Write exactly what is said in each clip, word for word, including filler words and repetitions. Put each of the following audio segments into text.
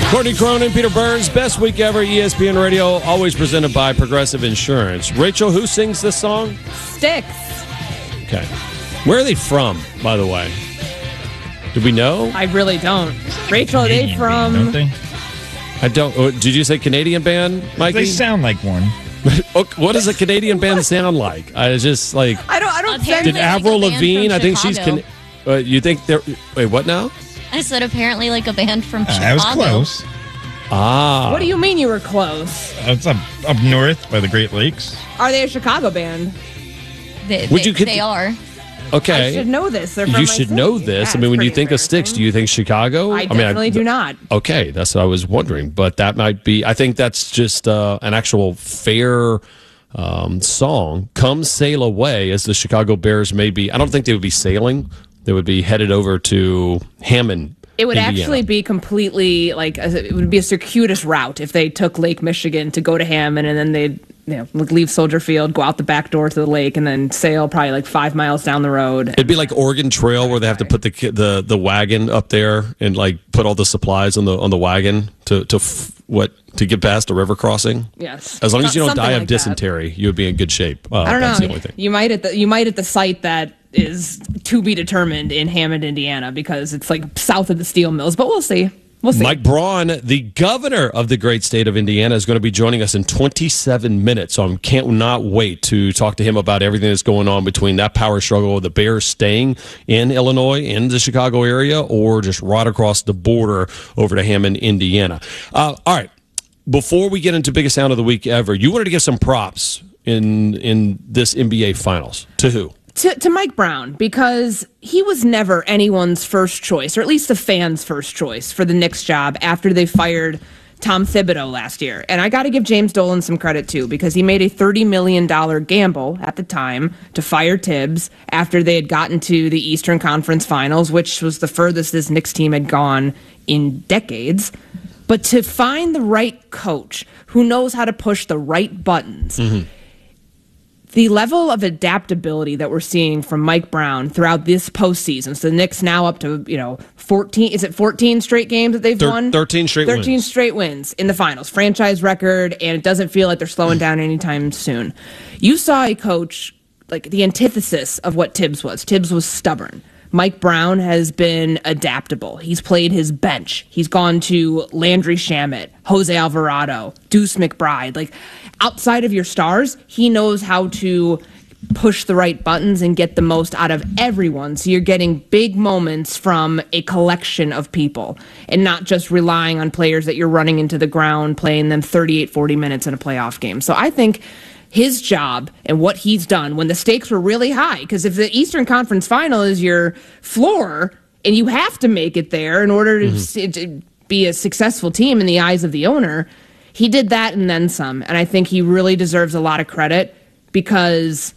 Courtney Cronin, Peter Burns, best week ever, E S P N Radio, always presented by Progressive Insurance. Rachel, who sings this song? Styx. Okay. Where are they from, by the way? Do we know? I really don't. Rachel, are they from... Band, don't they? I don't. Oh, did you say Canadian band, Mikey? They sound like one. What does a Canadian band sound like? I was just like... I don't I don't think... Did Avril like Lavigne, I think she's... Can, uh, you think they're... Wait, what now? I said apparently like a band from Uh, Chicago. I was close. Ah. What do you mean you were close? It's up, up north by the Great Lakes. Are they a Chicago band? They, Would they, you get they the- are. Okay. I should know this. They're from You my should city. know Yeah, this. I it's mean, when you pretty think of Styx, do you think Chicago? I definitely mean, do not. Okay, that's what I was wondering. But that might be, I think that's just uh, an actual fair um, song. Come Sail Away, as the Chicago Bears may be. I don't think they would be sailing. They would be headed over to Hammond, It would Indiana. actually be completely like a, it would be a circuitous route if they took Lake Michigan to go to Hammond and then they'd you know like leave Soldier Field, go out the back door to the lake, and then sail probably like five miles down the road. It'd be like Oregon Trail, where they have to put the the the wagon up there and like put all the supplies on the on the wagon to to f- what to get past the river crossing. Yes, As long as you don't Something die of like that. dysentery, you would be in good shape. Uh, I don't that's know. the only thing. You might at the you might at the site that is to be determined in Hammond, Indiana, because it's like south of the steel mills. But we'll see. We'll see. Mike Braun, the governor of the great state of Indiana, is going to be joining us in twenty-seven minutes. So I can't not wait to talk to him about everything that's going on between that power struggle of the Bears staying in Illinois, in the Chicago area, or just right across the border over to Hammond, Indiana. Uh, all right. Before we get into biggest sound of the week ever, you wanted to give some props in in this N B A Finals. To who? To, to Mike Brown, because he was never anyone's first choice, or at least the fans' first choice for the Knicks job after they fired Tom Thibodeau last year. And I got to give James Dolan some credit, too, because he made a thirty million dollars gamble at the time to fire Tibbs after they had gotten to the Eastern Conference Finals, which was the furthest this Knicks team had gone in decades. But to find the right coach who knows how to push the right buttons, mm-hmm. the level of adaptability that we're seeing from Mike Brown throughout this postseason. So the Knicks now up to, you know, fourteen, is it fourteen straight games that they've Thir- won? thirteen straight wins. thirteen straight wins in the finals. Franchise record, and it doesn't feel like they're slowing down anytime soon. You saw a coach, like the antithesis of what Tibbs was. Tibbs was stubborn. Mike Brown has been adaptable. He's played his bench. He's gone to Landry Shamet, Jose Alvarado, Deuce McBride. Like, outside of your stars, he knows how to push the right buttons and get the most out of everyone. So you're getting big moments from a collection of people and not just relying on players that you're running into the ground, playing them thirty-eight, forty minutes in a playoff game. So I think his job and what he's done when the stakes were really high, because if the Eastern Conference Final is your floor and you have to make it there in order to, mm-hmm. to be a successful team in the eyes of the owner, he did that and then some. And I think he really deserves a lot of credit, because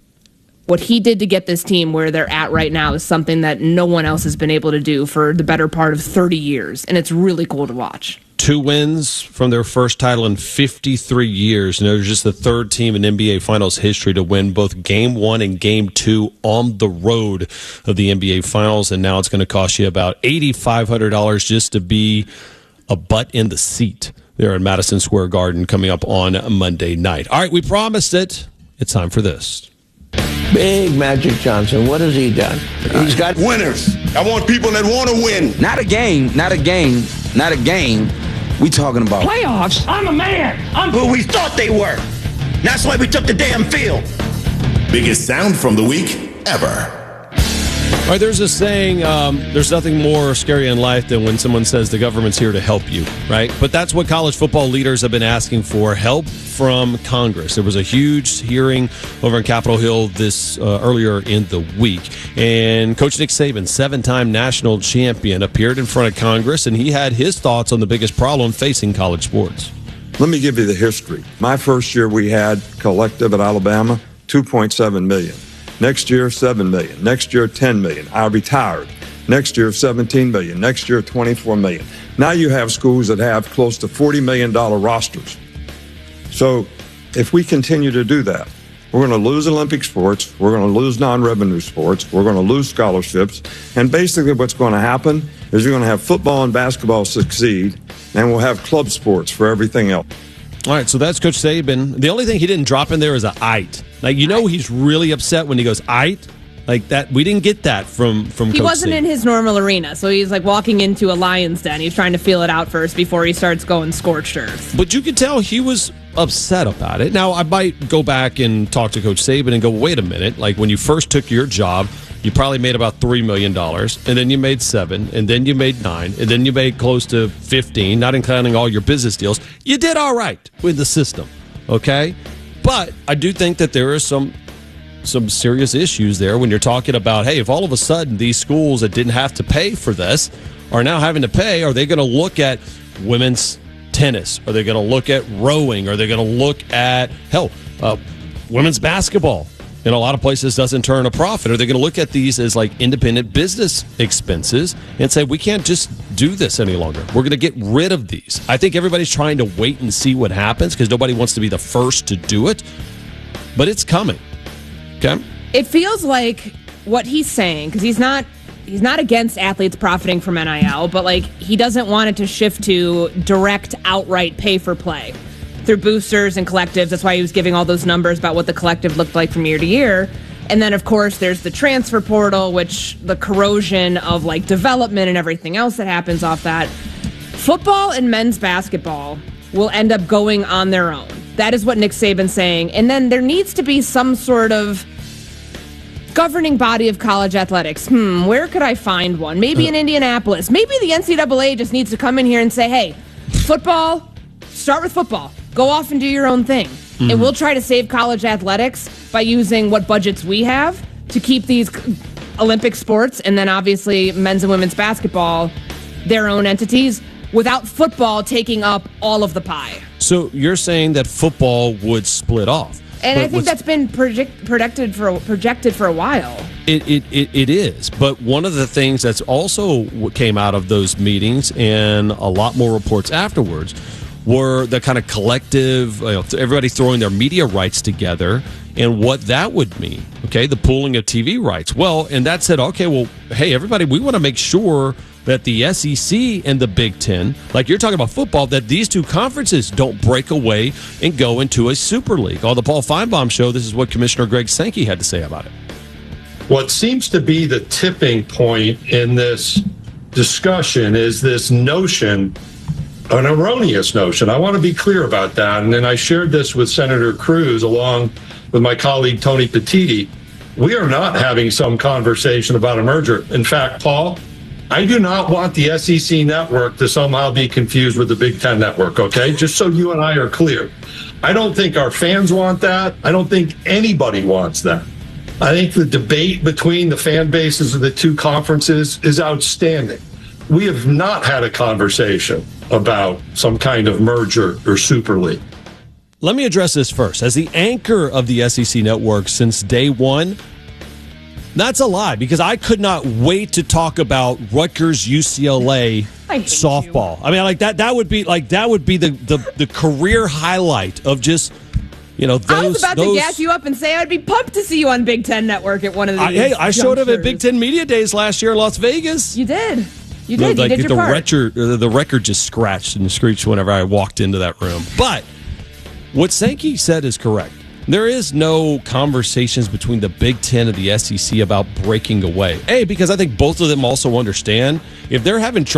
what he did to get this team where they're at right now is something that no one else has been able to do for the better part of thirty years. And it's really cool to watch. Two wins from their first title in fifty-three years. And they're just the third team in N B A Finals history to win both Game one and Game two on the road of the N B A Finals. And now it's going to cost you about eight thousand five hundred dollars just to be a butt in the seat there at Madison Square Garden coming up on Monday night. All right, we promised it. It's time for this. Big Magic Johnson, what has he done? He's got winners. I want people that want to win. Not a game, not a game, not a game. We talking about playoffs. I'm a man. I'm who we thought they were. That's why we took the damn field. Biggest sound from the week ever. All right, there's a saying, um, there's nothing more scary in life than when someone says the government's here to help you, right? But that's what college football leaders have been asking for, help from Congress. There was a huge hearing over on Capitol Hill this uh, earlier in the week. And Coach Nick Saban, seven-time national champion, appeared in front of Congress, and he had his thoughts on the biggest problem facing college sports. Let me give you the history. My first year we had collective at Alabama, two point seven million. Next year, seven million. Next year, ten million. I retired. Next year, seventeen million. Next year, twenty-four million. Now you have schools that have close to forty million dollars rosters. So if we continue to do that, we're going to lose Olympic sports. We're going to lose non-revenue sports. We're going to lose scholarships. And basically what's going to happen is you're going to have football and basketball succeed, and we'll have club sports for everything else. All right, so that's Coach Saban. The only thing he didn't drop in there is a "ite." Like, you know, he's really upset when he goes "ite." Like that, we didn't get that from from. He Coach wasn't Saban. in his normal arena, so he's like walking into a lion's den. He's trying to feel it out first before he starts going scorched earth. But you could tell he was upset about it. Now, I might go back and talk to Coach Saban and go, wait a minute. Like, when you first took your job, you probably made about three million dollars, and then you made seven, and then you made nine, and then you made close to fifteen, not including all your business deals. You did all right with the system, okay? But I do think that there is some some serious issues there when you're talking about, hey, if all of a sudden these schools that didn't have to pay for this are now having to pay, are they going to look at women's tennis? Are they going to look at rowing? Are they going to look at, hell, uh, women's basketball? In a lot of places doesn't turn a profit. Are they going to look at these as like independent business expenses and say, we can't just do this any longer? We're going to get rid of these. I think everybody's trying to wait and see what happens because nobody wants to be the first to do it, but it's coming. Okay. It feels like what he's saying, because he's not he's not against athletes profiting from N I L, but like he doesn't want it to shift to direct, outright pay for play through boosters and collectives. That's why he was giving all those numbers about what the collective looked like from year to year. And then, of course, there's the transfer portal, which the corrosion of like development and everything else that happens off that. Football and men's basketball will end up going on their own. That is what Nick Saban's saying. And then there needs to be some sort of governing body of college athletics. Hmm, where could I find one? Maybe in Indianapolis. Maybe the N C double A just needs to come in here and say, hey, football, start with football. Go off and do your own thing. Mm-hmm. And we'll try to save college athletics by using what budgets we have to keep these Olympic sports and then obviously men's and women's basketball their own entities without football taking up all of the pie. So you're saying that football would split off. And but I think that's been project, projected for projected for a while. It, it it it is. But one of the things that's also what came out of those meetings and a lot more reports afterwards were the kind of collective, you know, everybody throwing their media rights together and what that would mean. Okay, the pooling of T V rights. Well, and that said, okay, well, hey, everybody, we want to make sure that the S E C and the Big Ten, like you're talking about football, that these two conferences don't break away and go into a super league. On the Paul Feinbaum Show, this is what Commissioner Greg Sankey had to say about it. What seems to be the tipping point in this discussion is this notion, an erroneous notion. I want to be clear about that. And then I shared this with Senator Cruz along with my colleague Tony Petitti. We are not having some conversation about a merger. In fact, Paul, I do not want the S E C network to somehow be confused with the Big Ten network, okay? Just so you and I are clear. I don't think our fans want that. I don't think anybody wants that. I think the debate between the fan bases of the two conferences is outstanding. We have not had a conversation about some kind of merger or super league. Let me address this first. As the anchor of the S E C network since day one, that's a lie, because I could not wait to talk about Rutgers U C L A softball. You. I mean, like that that would be like that would be the, the, the career highlight of just, you know, those. I was about those, to gas you up and say I'd be pumped to see you on Big Ten Network at one of these. I, hey, I showed up at junctures. Big Ten Media Days last year in Las Vegas. You did. You No, did. like you did the your part. record, the record just scratched and screeched whenever I walked into that room. But what Sankey said is correct. There is no conversations between the Big Ten and the S E C about breaking away. A, because I think both of them also understand if they're having trouble